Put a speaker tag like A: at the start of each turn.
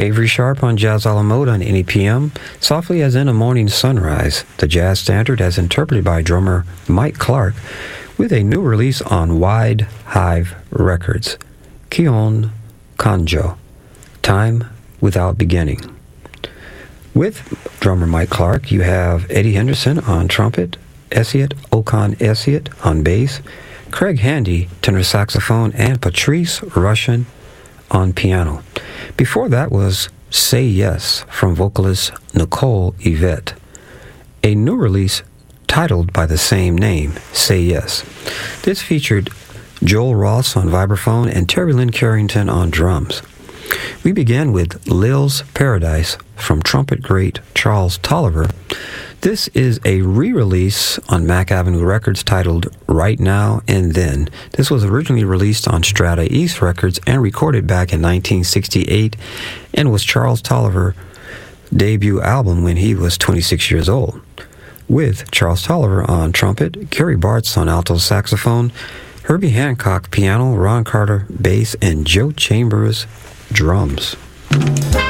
A: Avery Sharp on Jazz a la Mode on any PM, Softly as in a Morning Sunrise, the jazz standard as interpreted by drummer Mike Clark, with a new release on Wide Hive Records, Kion Kanjo, Time Without Beginning. With drummer Mike Clark, you have Eddie Henderson on trumpet, Esiet Okan Esiet on bass, Craig Handy, tenor saxophone, and Patrice Rushen on piano. Before that was Say Yes from vocalist Nicole Yvette, a new release titled by the same name, Say Yes. This featured Joel Ross on vibraphone and Terry Lynn Carrington on drums. We began with Lil's Paradise from trumpet great Charles Tolliver. This is a re-release on Mack Avenue Records titled Right Now and Then. This was originally released on Strata East Records and recorded back in 1968 and was Charles Tolliver's debut album when he was 26 years old. With Charles Tolliver on trumpet, Kerry Bartz on alto saxophone, Herbie Hancock piano, Ron Carter bass, and Joe Chambers drums.